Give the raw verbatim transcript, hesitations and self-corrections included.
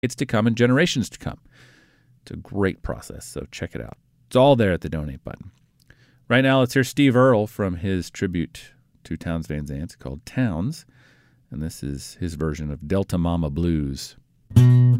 to come and generations to come. It's a great process, so check it out. It's all there at the donate button. Right now, let's hear Steve Earle from his tribute to Townes Van Zandt called Townes, and this is his version of Delta Mama Blues.